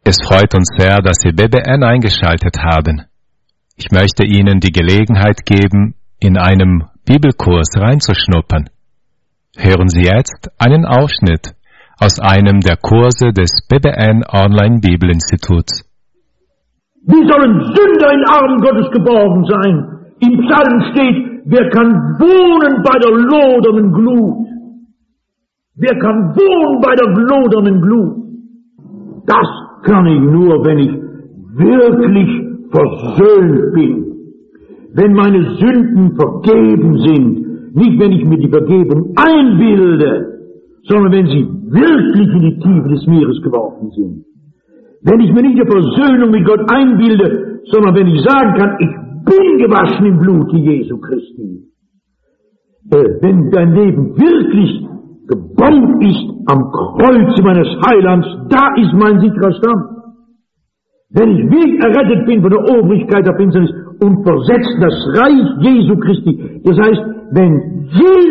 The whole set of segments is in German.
Es freut uns sehr, dass Sie BBN eingeschaltet haben. Ich möchte Ihnen die Gelegenheit geben, in einem Bibelkurs reinzuschnuppern. Hören Sie jetzt einen Ausschnitt aus einem der Kurse des BBN Online Bibelinstituts. Wie sollen Sünder in Armen Gottes geborgen sein? Im Psalm steht, wer kann wohnen bei der lodernden Glut? Wer kann wohnen bei der lodernden Glut? Das kann ich nur, wenn ich wirklich versöhnt bin. Wenn meine Sünden vergeben sind. Nicht, wenn ich mir die Vergebung einbilde, sondern wenn sie wirklich in die Tiefe des Meeres geworfen sind. Wenn ich mir nicht die Versöhnung mit Gott einbilde, sondern wenn ich sagen kann, ich bin gewaschen im Blut Jesu Christi. Wenn dein Leben wirklich gebaut ist am Kreuz meines Heilands, da ist mein sicherer Stamm. Wenn ich wirklich errettet bin von der Obrigkeit der Finsternis und versetzt in das Reich Jesu Christi, das heißt, wenn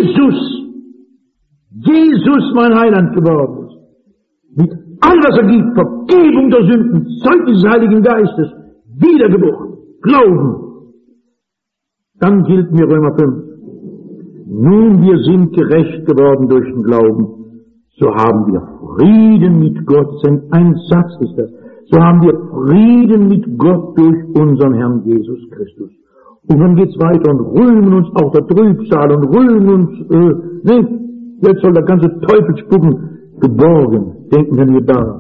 Jesus mein Heiland geworden ist, mit allem, was er gibt, Vergebung der Sünden, Zeugnis des Heiligen Geistes, Wiedergeburt, Glauben, dann gilt mir Römer 5. Nun, wir sind gerecht geworden durch den Glauben, so haben wir Frieden mit Gott, ein Satz ist das, so haben wir Frieden mit Gott durch unseren Herrn Jesus Christus. Und dann geht's weiter und rühmen uns auch der Trübsal und rühmen uns, jetzt soll der ganze Teufel spucken, geborgen, denken wir da.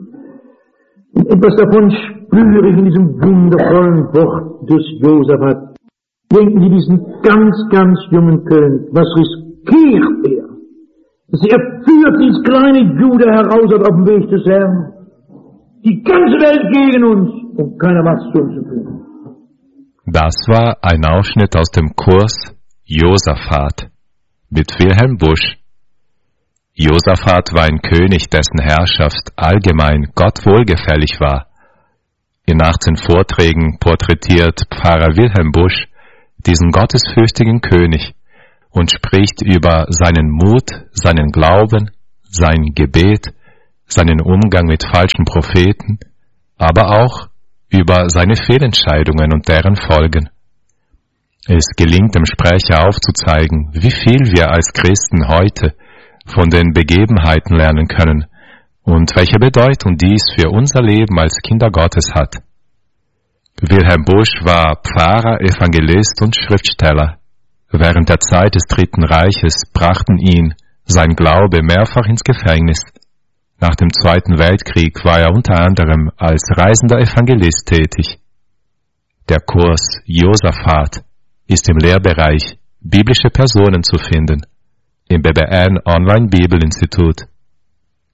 Und etwas davon spüre ich in diesem wundervollen Wort des Josaphat. Denken Sie diesen ganz, ganz jungen König, was riskiert er? Er führt dieses kleine Jude heraus auf dem Weg des Herrn. Die ganze Welt gegen uns und keiner was zu uns zu tun. Das war ein Ausschnitt aus dem Kurs Josaphat mit Wilhelm Busch. Josaphat war ein König, dessen Herrschaft allgemein Gott wohlgefällig war. In 18 Vorträgen porträtiert Pfarrer Wilhelm Busch diesen gottesfürchtigen König und spricht über seinen Mut, seinen Glauben, sein Gebet, seinen Umgang mit falschen Propheten, aber auch über seine Fehlentscheidungen und deren Folgen. Es gelingt dem Sprecher aufzuzeigen, wie viel wir als Christen heute von den Begebenheiten lernen können und welche Bedeutung dies für unser Leben als Kinder Gottes hat. Wilhelm Busch war Pfarrer, Evangelist und Schriftsteller. Während der Zeit des Dritten Reiches brachten ihn sein Glaube mehrfach ins Gefängnis. Nach dem Zweiten Weltkrieg war er unter anderem als reisender Evangelist tätig. Der Kurs Josaphat ist im Lehrbereich biblische Personen zu finden im BBN Online Bibelinstitut.